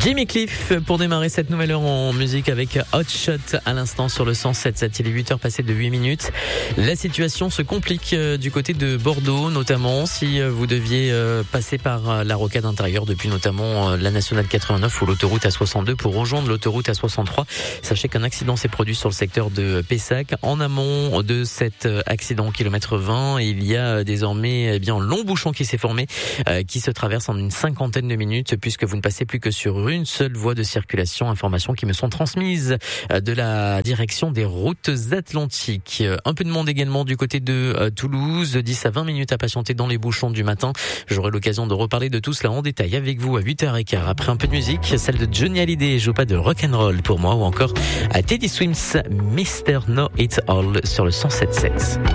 Jimmy Cliff pour démarrer cette nouvelle heure en musique avec Hot Shot à l'instant sur le 107. Il est 8h passées de 8 minutes. La situation se complique du côté de Bordeaux, notamment si vous deviez passer par la rocade intérieure depuis notamment la nationale 89 ou l'autoroute A62 pour rejoindre l'autoroute A63. Sachez qu'un accident s'est produit sur le secteur de Pessac. En amont de cet accident au kilomètre 20, il y a désormais un long bouchon qui s'est formé, qui se traverse en une cinquantaine de minutes puisque vous ne passez plus que sur une seule voie de circulation. Informations qui me sont transmises de la direction des routes atlantiques. Un peu de monde également du côté de Toulouse, 10 à 20 minutes à patienter dans les bouchons du matin. J'aurai l'occasion de reparler de tout cela en détail avec vous à 8h15. Après un peu de musique, celle de Johnny Hallyday, joue pas de rock'n'roll pour moi, ou encore à Teddy Swims, Mr. Know It All sur le 107.7.